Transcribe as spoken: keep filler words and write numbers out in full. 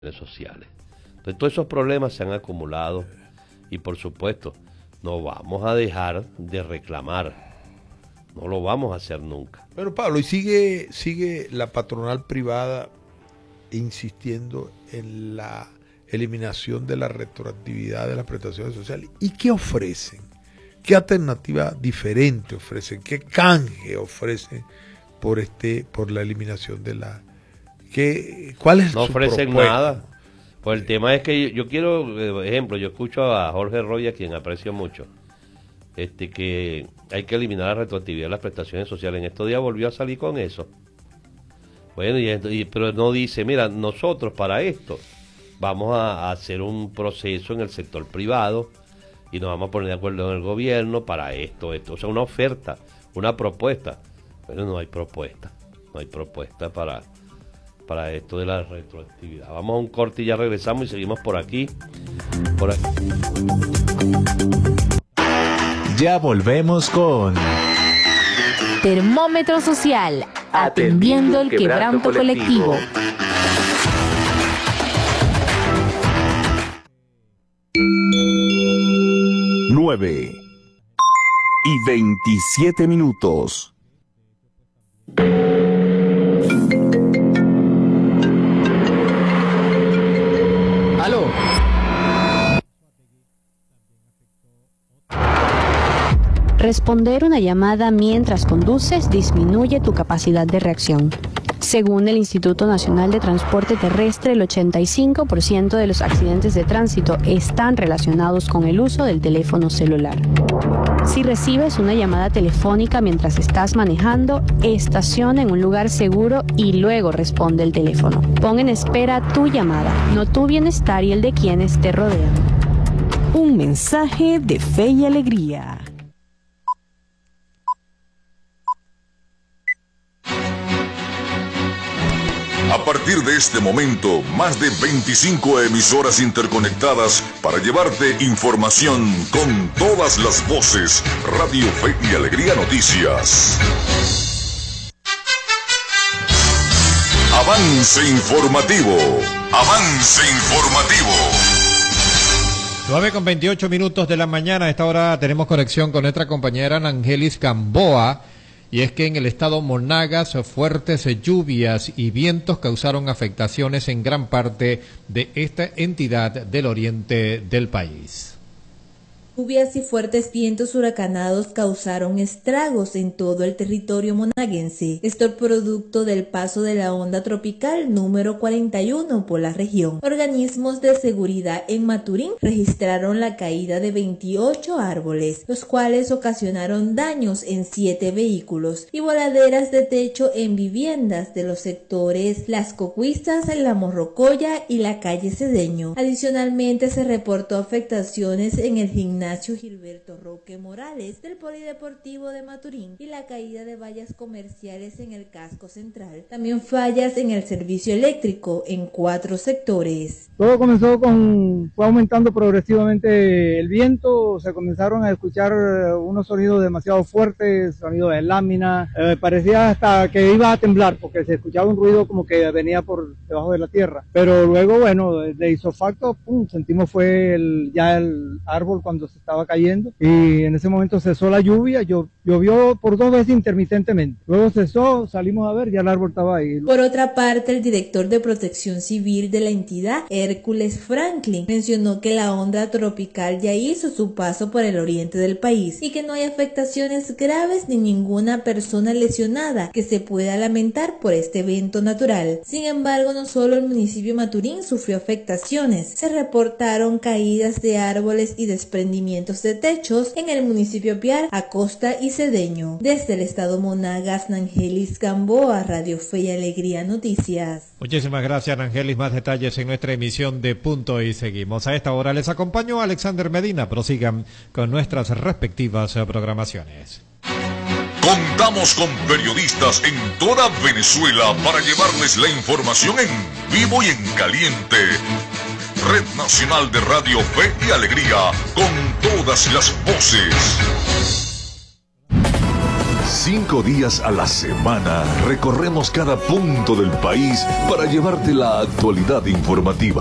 sociales. Entonces todos esos problemas se han acumulado y por supuesto no vamos a dejar de reclamar, no lo vamos a hacer nunca. Pero Pablo, y sigue, sigue la patronal privada insistiendo en la eliminación de la retroactividad de las prestaciones sociales. ¿Y qué ofrecen? ¿Qué alternativa diferente ofrecen? ¿Qué canje ofrecen por este, por la eliminación de la... ¿Qué, ¿Cuál es no su ofrecen propuesta? nada. Pues el tema es que yo, yo quiero, por ejemplo, yo escucho a Jorge Roy, a quien aprecio mucho, este que hay que eliminar la retroactividad de las prestaciones sociales. En estos días volvió a salir con eso. Bueno, y, y, pero no dice, mira, nosotros para esto vamos a, a hacer un proceso en el sector privado y nos vamos a poner de acuerdo en el gobierno para esto, esto. O sea, una oferta, una propuesta. Pero no hay propuesta, no hay propuesta para... para esto de la retroactividad. Vamos a un corte y ya regresamos y seguimos por aquí. Por aquí. Ya volvemos con Termómetro Social, atendiendo el quebranto colectivo. nueve y veintisiete minutos. Aló. Responder una llamada mientras conduces disminuye tu capacidad de reacción. Según el Instituto Nacional de Transporte Terrestre, el ochenta y cinco por ciento de los accidentes de tránsito están relacionados con el uso del teléfono celular. Si recibes una llamada telefónica mientras estás manejando, estaciona en un lugar seguro y luego responde el teléfono. Pon en espera tu llamada, no tu bienestar y el de quienes te rodean. Un mensaje de fe y alegría. A partir de este momento, más de veinticinco emisoras interconectadas para llevarte información con todas las voces. Radio Fe y Alegría Noticias. Avance informativo. Avance informativo. nueve con veintiocho minutos de la mañana. A esta hora tenemos conexión con nuestra compañera Angelis Gamboa. Y es que en el estado Monagas, fuertes lluvias y vientos causaron afectaciones en gran parte de esta entidad del oriente del país. Lluvias y fuertes vientos huracanados causaron estragos en todo el territorio monaguense. Esto producto del paso de la onda tropical número cuarenta y uno por la región. Organismos de seguridad en Maturín registraron la caída de veintiocho árboles, los cuales ocasionaron daños en siete vehículos y voladeras de techo en viviendas de los sectores Las Cocuistas, La Morrocoya y la calle Cedeño. Adicionalmente se reportó afectaciones en el gimnasio Gilberto Roque Morales del Polideportivo de Maturín y la caída de vallas comerciales en el casco central. También fallas en el servicio eléctrico en cuatro sectores. Todo comenzó con, fue aumentando progresivamente el viento, se comenzaron a escuchar unos sonidos demasiado fuertes, sonidos de lámina, eh, parecía hasta que iba a temblar porque se escuchaba un ruido como que venía por debajo de la tierra. Pero luego, bueno, de isofacto, pum, sentimos fue el, ya el árbol cuando se estaba cayendo y en ese momento cesó la lluvia, llovió por dos veces intermitentemente. Luego cesó, salimos a ver, ya el árbol estaba ahí. Por otra parte, el director de Protección Civil de la entidad, Hércules Franklin, mencionó que la onda tropical ya hizo su paso por el oriente del país y que no hay afectaciones graves ni ninguna persona lesionada que se pueda lamentar por este evento natural. Sin embargo, no solo el municipio de Maturín sufrió afectaciones, se reportaron caídas de árboles y desprendimientos de techos en el municipio Piar, Acosta y Cedeño. Desde el estado Monagas, Angelis Gamboa, Radio Fe y Alegría Noticias. Muchísimas gracias, Angelis. Más detalles en nuestra emisión de Punto y Seguimos. A esta hora les acompañó Alexander Medina. Prosigan con nuestras respectivas programaciones. Contamos con periodistas en toda Venezuela para llevarles la información en vivo y en caliente. Red Nacional de Radio Fe y Alegría, con todas las voces. Cinco días a la semana recorremos cada punto del país para llevarte la actualidad informativa.